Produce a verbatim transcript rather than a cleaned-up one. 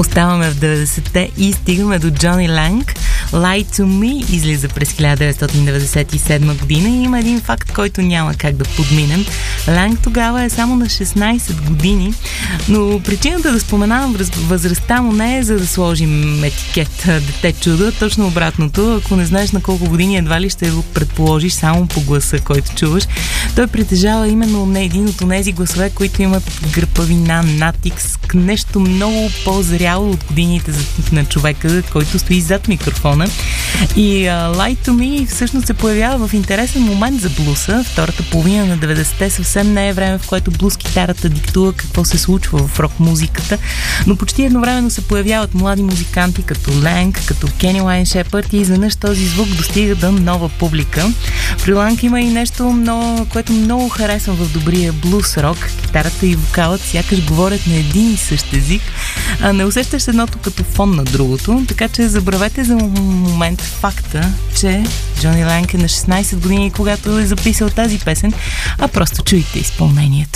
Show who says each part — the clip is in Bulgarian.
Speaker 1: Оставаме в деветдесетте и стигаме до Джони Ланг. Lie to Me излиза през хиляда деветстотин деветдесет и седма година и има един факт, който няма как да подминем. Ланг тогава е само на шестнайсет години, но причината да споменавам възрастта му не е за да сложим етикет дете чудо, точно обратното. Ако не знаеш на колко години, едва ли ще го предположиш само по гласа, който чуваш. Той притежава именно не един от тези гласове, които имат гръпавина, натиск, нещо много по-зряло от годините на човека, който стои зад микрофона. И uh, Lie to Me всъщност се появява в интересен момент за блуса. Втората половина на деветдесетте съвсем не е време, в което блус китарата диктува какво се случва в рок музиката, но почти едновременно се появяват млади музиканти като Ланг, като Кени Лайн Шепърд и изведнъж този звук достига до нова публика. При Ланг има и нещо, много, което много харесвам в добрия блус рок. Китарата и вокалът сякаш говорят на един и същ език, а не усещаш едното като фон на другото, така че забравете за момент факта, че Джони Ланг е на шестнайсет години, когато е записал тази песен, а просто чуйте изпълнението.